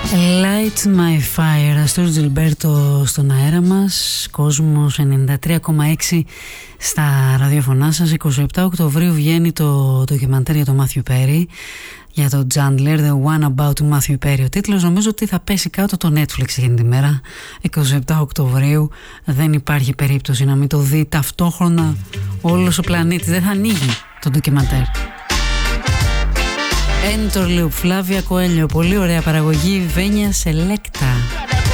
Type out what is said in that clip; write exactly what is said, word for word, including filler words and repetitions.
Light My Fire, Αστόρ Τζιλμπέρτο στον αέρα μας. Κόσμος ενενήντα τρία κόμμα έξι στα ραδιοφωνά σας. εικοστή εβδόμη Οκτωβρίου βγαίνει το ντοκιμαντέρ για τον Μάθιου Πέρι, για τον Chandler, The One About Μάθιου Πέρι. Ο τίτλος νομίζω ότι θα πέσει κάτω το Netflix εκείνη τη μέρα, εικοστή εβδόμη Οκτωβρίου. Δεν υπάρχει περίπτωση να μην το δει ταυτόχρονα όλος ο πλανήτης. Δεν θα ανοίγει το ντοκιμαντέρ. Έντορ Λιουπ, Φλάβια Κοέλιο, πολύ ωραία παραγωγή, Βένια Σελέκτα.